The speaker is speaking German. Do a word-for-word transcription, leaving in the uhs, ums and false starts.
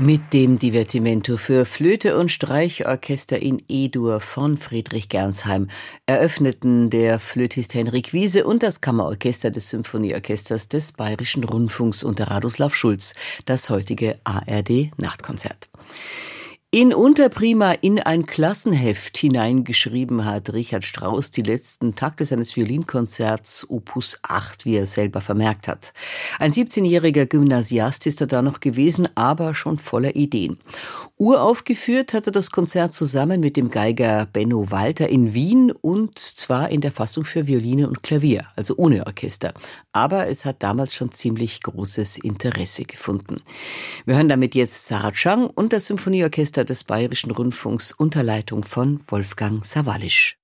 Mit dem Divertimento für Flöte und Streichorchester in E-Dur von Friedrich Gernsheim eröffneten der Flötist Henrik Wiese und das Kammerorchester des Symphonieorchesters des Bayerischen Rundfunks unter Radoslav Schulz das heutige A R D-Nachtkonzert. In Unterprima in ein Klassenheft hineingeschrieben hat Richard Strauss die letzten Takte seines Violinkonzerts Opus acht, wie er selber vermerkt hat. Ein siebzehnjähriger Gymnasiast ist er da noch gewesen, aber schon voller Ideen. Uraufgeführt hat er das Konzert zusammen mit dem Geiger Benno Walter in Wien und zwar in der Fassung für Violine und Klavier, also ohne Orchester. Aber es hat damals schon ziemlich großes Interesse gefunden. Wir hören damit jetzt Sarah Chang und das Symphonieorchester des Bayerischen Rundfunks unter Leitung von Wolfgang Sawallisch.